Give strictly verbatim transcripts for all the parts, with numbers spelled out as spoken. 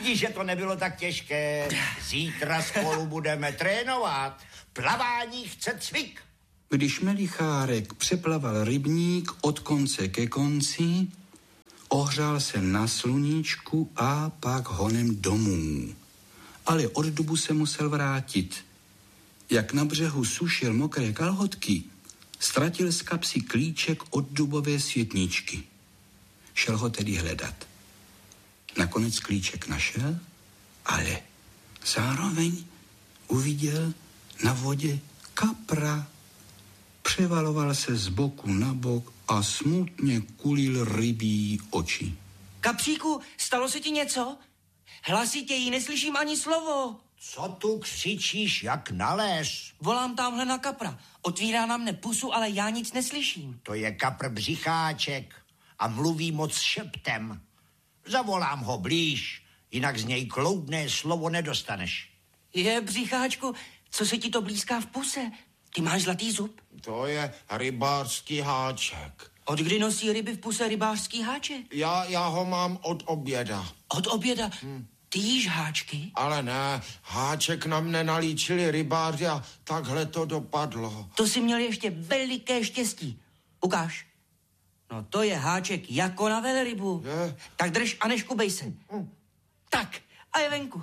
Vidíš, že to nebylo tak těžké. Zítra spolu budeme trénovat. Plavání chce cvik. Když Melichárek přeplaval rybník od konce ke konci, ohřál se na sluníčku a pak honem domů. Ale od dubu se musel vrátit. Jak na břehu sušil mokré kalhotky, ztratil z kapsy klíček od dubové světničky. Šel ho tedy hledat. Nakonec klíček našel, ale zároveň uviděl na vodě kapra. Převaloval se z boku na bok a smutně kulil rybí oči. Kapříku, stalo se ti něco? Hlasitěji, neslyším ani slovo. Co tu křičíš jak na les? Volám tamhle na kapra. Otvírá na mne pusu, ale já nic neslyším. To je kapr Břicháček a mluví moc šeptem. Zavolám ho blíž, jinak z něj kloudné slovo nedostaneš. Je, Břicháčku, co se ti to blízká v puse? Ty máš zlatý zub? To je rybářský háček. Od kdy nosí ryby v puse rybářský háček? Já, já ho mám od oběda. Od oběda? Hmm. Ty jíš háčky? Ale ne, háček na mne nalíčili rybáři a takhle to dopadlo. To jsi měl ještě veliké štěstí. Ukáž. No to je háček jako na velrybu. Je. Tak drž a neškubej se. Hmm. Tak, a je venku.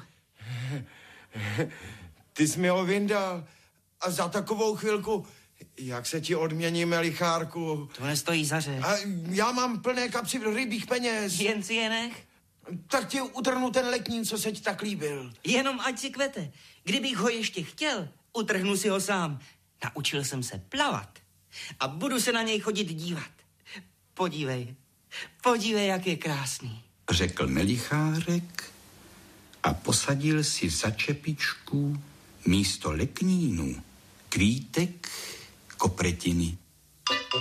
Ty jsi mi ho vyndal a za takovou chvilku, jak se ti odmění, Melichárku. To nestojí za řeč. A já mám plné kapsy rybích peněz. Jen si je nech. Tak ti utrhnu ten letní, co se ti tak líbil. Jenom ať si kvete. Kdybych ho ještě chtěl, utrhnu si ho sám. Naučil jsem se plavat a budu se na něj chodit dívat. Podívej, podívej, jak je krásný. Řekl Melichárek a posadil si za čepičku místo leknínu kvítek kopretiny.